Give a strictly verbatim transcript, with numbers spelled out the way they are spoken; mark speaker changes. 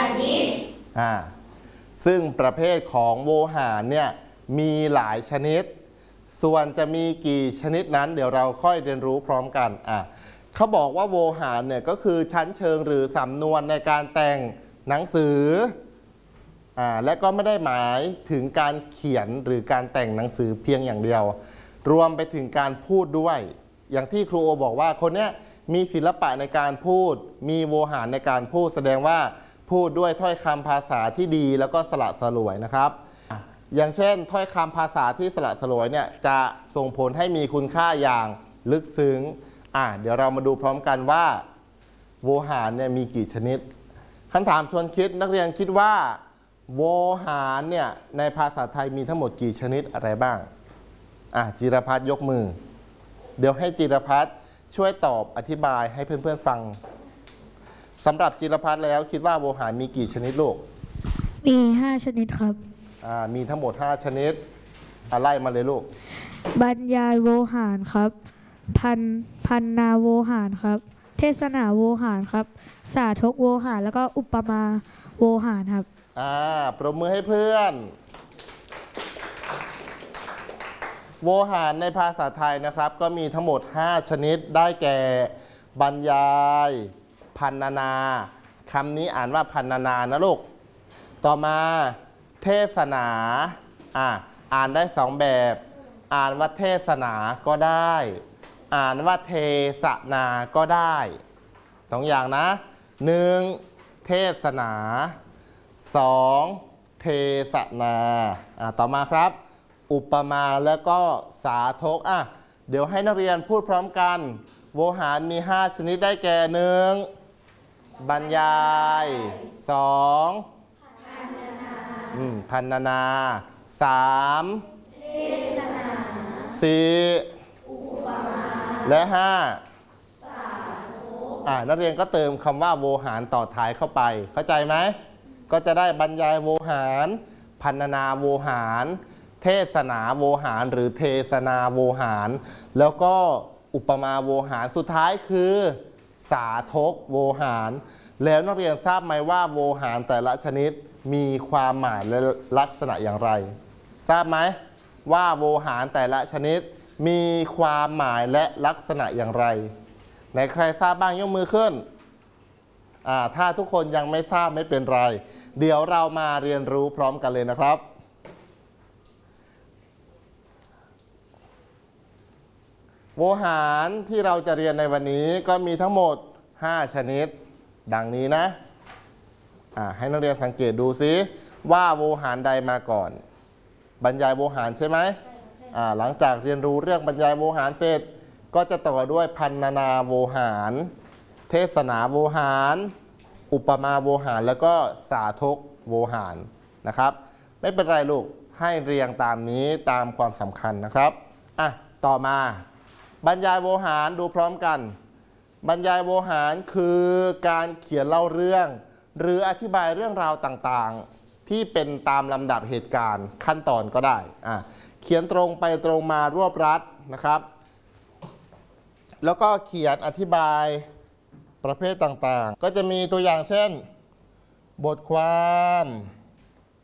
Speaker 1: นิด
Speaker 2: อ่าซึ่งประเภทของโวหารเนี่ยมีหลายชนิดส่วนจะมีกี่ชนิดนั้นเดี๋ยวเราค่อยเรียนรู้พร้อมกันอ่ะเขาบอกว่าโวหารเนี่ยก็คือชั้นเชิงหรือสำนวนในการแต่งหนังสืออ่าและก็ไม่ได้หมายถึงการเขียนหรือการแต่งหนังสือเพียงอย่างเดียวรวมไปถึงการพูดด้วยอย่างที่ครูโอบอกว่าคนเนี้ยมีศิลปะในการพูดมีโวหารในการพูดแสดงว่าพูดด้วยถ้อยคำภาษาที่ดีแล้วก็สละสลวยนะครับอย่างเช่นถ้อยคำภาษาที่สละสลวยเนี่ยจะส่งผลให้มีคุณค่าอย่างลึกซึ้งอ่ะเดี๋ยวเรามาดูพร้อมกันว่าโวหารเนี่ยมีกี่ชนิดคำถามชวนคิดนักเรียนคิดว่าโวหารเนี่ยในภาษาไทยมีทั้งหมดกี่ชนิดอะไรบ้างอ่ะจิรพัฒน์ยกมือเดี๋ยวให้จิรพัฒน์ช่วยตอบอธิบายให้เพื่อนๆฟังสำหรับจิรพัฒน์แล้วคิดว่าโวหารมีกี่ชนิดลูก
Speaker 3: มีห้าชนิดครับ
Speaker 2: อ่ามีทั้งหมดห้าชนิดไล่มาเลยลูก
Speaker 3: บรรยายโวหารครับพันพันนาโวหารครับเทศนาโวหารครับสาธกโวหารแล้วก็อุปมาโวหารครับ
Speaker 2: อ่าปรบมือให้เพื่อนโวหารในภาษาไทยนะครับก็มีทั้งหมดห้าชนิดได้แก่บรรยายพรรณนาคำนี้อ่านว่าพรรณนานะลูกต่อมาเทศนาอ่าอ่านได้สองแบบอ่านว่าเทศนาก็ได้อ่านว่าเทศนาก็ได้สองอย่างนะหนึ่งเทศนาสองเทศนาอ่าต่อมาครับอุปมาแล้วก็สาธกอ่ะเดี๋ยวให้นักเรียนพูดพร้อมกันโวหารมีห้าชนิดได้แก่หนึ่งบรรยายสองพรรณนาสามสี่และห้าอ่านักเรียนก็เติมคำว่าโวหารต่อท้ายเข้าไปเข้าใจไหมก็จะได้บรรยายโวหารพรรณนาโวหารเทศนาโวหารหรือเทศนาโวหารแล้วก็อุปมาโวหารสุดท้ายคือสาธกโวหารแล้วนักเรียนทราบไหมว่าโวหารแต่ละชนิดมีความหมายและลักษณะอย่างไรทราบไหมว่าโวหารแต่ละชนิดมีความหมายและลักษณะอย่างไรไหนใครทราบบ้างยกมือขึ้นอ่าถ้าทุกคนยังไม่ทราบไม่เป็นไรเดี๋ยวเรามาเรียนรู้พร้อมกันเลยนะครับโวหารที่เราจะเรียนในวันนี้ก็มีทั้งหมดห้าชนิดดังนี้นะอ่าให้นักเรียนสังเกตดูซิว่าโวหารใดมาก่อนบรรยายโวหารใช่ไหมอ่าหลังจากเรียนรู้เรื่องบรรยายโวหารเสร็จก็จะต่อด้วยพรรณนาโวหารเทศนาโวหารอุปมาโวหารแล้วก็สาธกโวหารนะครับไม่เป็นไรลูกให้เรียงตามนี้ตามความสำคัญนะครับอ่ะต่อมาบรรยายโวหารดูพร้อมกันบรรยายโวหารคือการเขียนเล่าเรื่องหรืออธิบายเรื่องราวต่างๆที่เป็นตามลำดับเหตุการณ์ขั้นตอนก็ได้อ่ะเขียนตรงไปตรงมารวบรัดนะครับแล้วก็เขียนอธิบายประเภทต่างๆก็จะมีตัวอย่างเช่นบทความ